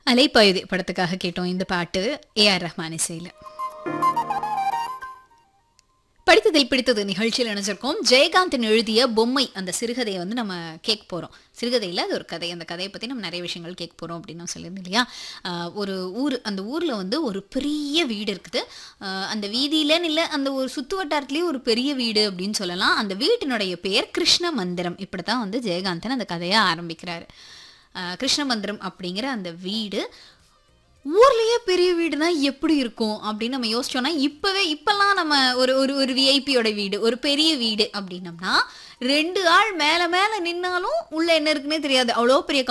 அலைப்பாயுதே படத்துக்காக கேட்டோம் இந்த பாட்டு. ஏஆர் ரஹ்மான் இசையில. படித்ததில் பிடித்தது நிகழ்ச்சியில் இணைஞ்சிருக்கோம். ஜெயகாந்தன் எழுதிய பொம்மை அந்த சிறுகதையை வந்து நம்ம கேட்க போகிறோம். சிறுகதையில் அது ஒரு கதை. அந்த கதையை பற்றி நம்ம நிறைய விஷயங்கள் கேட்க போகிறோம் அப்படின்னு நான் சொல்லியிருந்தேன் இல்லையா. ஒரு ஊர், அந்த ஊரில் வந்து ஒரு பெரிய வீடு இருக்குது. அந்த வீதியிலன்னு இல்லை, அந்த ஒரு சுற்று வட்டாரத்துலேயே ஒரு பெரிய வீடு அப்படின்னு சொல்லலாம். அந்த வீட்டினுடைய பெயர் கிருஷ்ண மந்திரம். இப்படி தான் வந்து ஜெயகாந்தன் அந்த கதையை ஆரம்பிக்கிறாரு. கிருஷ்ண மந்திரம் அப்படிங்கிற அந்த வீடு ஊர்லயே பெரிய வீடுனா எப்படி இருக்கும் அப்படின்னு நம்ம யோசிச்சோம்னா, இப்பெல்லாம் நம்ம ஒரு ஒரு ஒரு விஐபியோட வீடு, ஒரு பெரிய வீடு அப்படின்னம்னா 2 ஆள் மேல மேல நின்னாலும் உள்ள என்ன இருக்குன்னே தெரியாது. அவ்வளோ பெரிய